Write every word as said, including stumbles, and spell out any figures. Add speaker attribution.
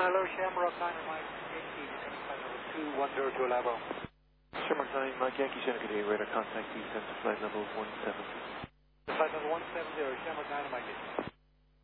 Speaker 1: Hello, Shamrock nine Mike Yankee, descending flight level two one zero to Labo.
Speaker 2: Shamrock nine Mike Yankee, Shannon Good day, radar contact descent to flight level one seven.
Speaker 1: Flight level one seven zero, Shamrock nine Mike Yankee.